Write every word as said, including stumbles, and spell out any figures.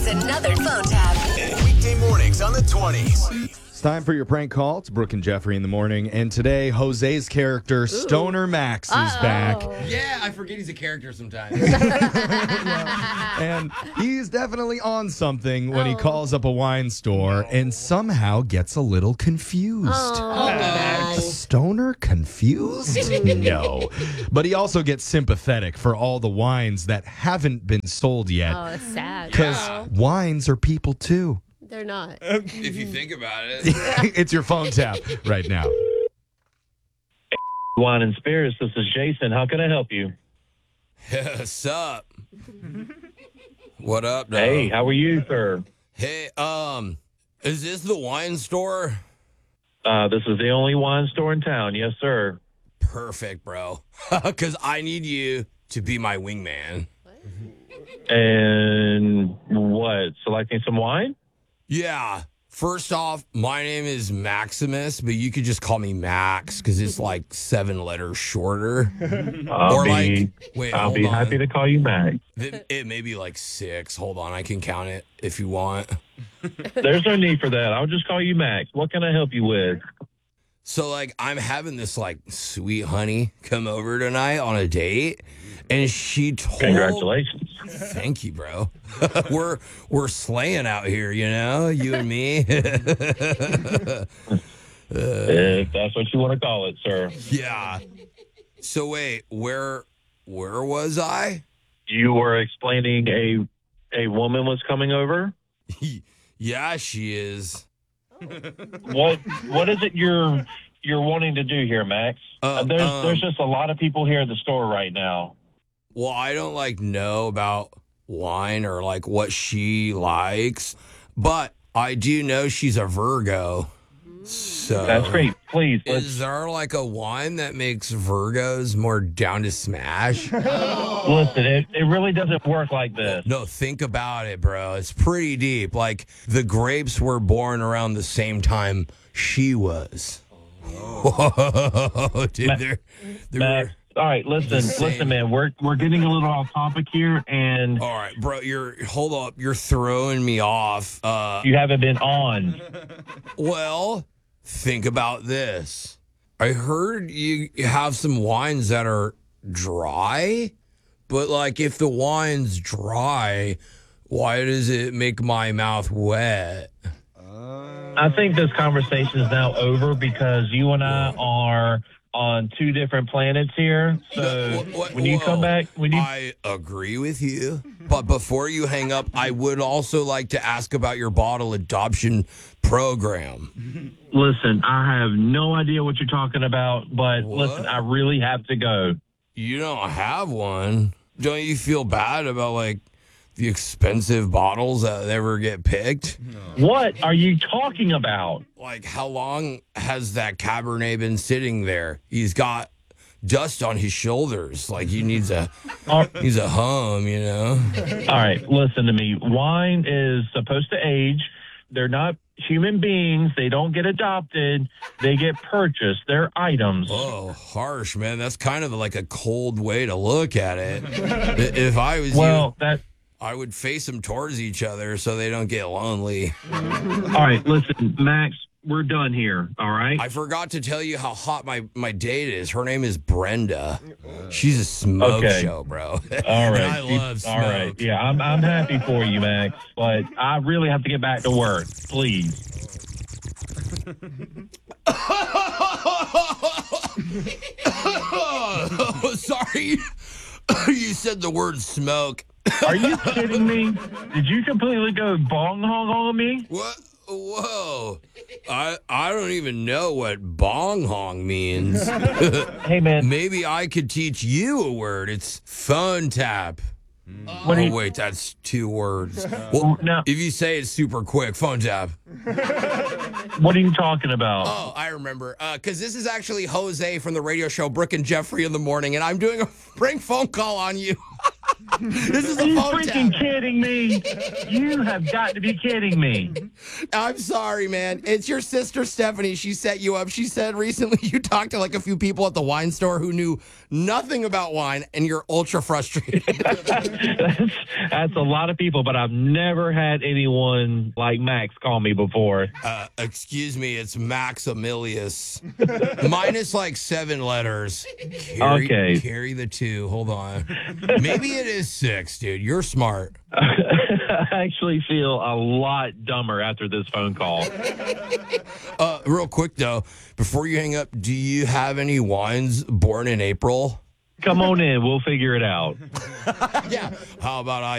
It's another phone tap. Weekday mornings on the twenties. It's time for your prank call. It's Brooke and Jeffrey in the morning. And today, Jose's character, Stoner Max, is Uh-oh. back. Yeah, I forget he's a character sometimes. And he's definitely on something when he Oh. calls up a wine store and somehow gets a little confused. Oh. Stoner confused? No. But he also gets sympathetic for all the wines that haven't been sold yet. Oh, it's sad. Because Oh. wines are people too. They're not. If you think about it. It's your phone tap right now. Wine and Spirits. This is Jason. How can I help you? What's up? What up, dog? Hey, how are you, sir? Hey, um, is this the wine store? Uh, this is the only wine store in town. Yes, sir. Perfect, bro. Because I need you to be my wingman. And what? Selecting some wine? Yeah. First off, my name is Maximus, but you could just call me Max because it's like seven letters shorter. I'll Or be, like, wait, I'll hold be on. happy to call you Max. It, it may be like six. Hold on, I can count it if you want. There's no need for that. I'll just call you Max. What can I help you with? So, like, I'm having this, like, sweet honey come over tonight on a date, and she told... Congratulations. Thank you, bro. we're we're slaying out here, you know, you and me. If that's what you want to call it, sir. Yeah. So, wait, where where was I? You were explaining a a woman was coming over. Yeah, she is. What what is it you're you're wanting to do here, Max? Uh, Uh, there's um, there's just a lot of people here at the store right now. Well, I don't like know about wine or like what she likes, but I do know she's a Virgo. So That's great. Please, let's, Is there like a wine that makes Virgos more down to smash? listen. It, it really doesn't work like this. No, think about it, bro. It's pretty deep. Like the grapes were born around the same time she was. Whoa, dude, Ma- they're, they're Max, all right, listen, Same. listen, man. We're we're getting a little off topic here, and all right, bro. You're hold up. You're throwing me off. Uh, you haven't been on. well, think about this. I heard you have some wines that are dry, but like if the wine's dry, why does it make my mouth wet? I think this conversation is now over because you and I are on two different planets here. So Wha- wha- when you come whoa. back, when you I agree with you. But before you hang up, I would also like to ask about your bottle adoption program. listen, I have no idea what you're talking about, but What? listen, I really have to go. You don't have one. Don't you feel bad about like the expensive bottles that never get picked? What are you talking about? Like how long has that Cabernet been sitting there? He's got dust on his shoulders. Like he needs a All he's a home, you know? all right, listen to me. Wine is supposed to age. They're not human beings. They don't get adopted. They get purchased. They're items. Oh, harsh, man. That's kind of like a cold way to look at it. I- If I was Well, you, that I would face them towards each other so they don't get lonely. all right, listen, Max, we're done here, all right? I forgot to tell you how hot my, my date is. Her name is Brenda. She's a smoke Okay. show, bro. All And right. I love smoke. All right. Yeah, I'm I'm happy for you, Max, but I really have to get back to work. Please. Sorry. You said the word smoke. Are you kidding me? Did you completely go bong hong on me? What? Whoa. I I don't even know what bong hong means. Hey, man. Maybe I could teach you a word. It's phone tap. What are Oh, you, wait, that's two words. Well, no, if you say it super quick, phone tap. what are you talking about? Oh, I remember. Because this is actually Jose from the radio show Brooke and Jeffrey in the morning, and I'm doing a prank phone call on you. This is Are a you phone freaking tap. kidding me? You have got to be kidding me. I'm sorry, man. It's your sister Stephanie. She set you up. She said recently you talked to like a few people at the wine store who knew nothing about wine, and you're ultra frustrated. That's, that's a lot of people, but I've never had anyone like Max call me before. Uh, excuse me, it's Max Amilius. Minus like seven letters. Carry, Okay. Carry the two. Hold on. Maybe it is six, dude. You're smart. I actually feel a lot dumber after this phone call. Uh, real quick, though, before you hang up, do you have any wines born in April? Come on in. We'll figure it out. Yeah. How about I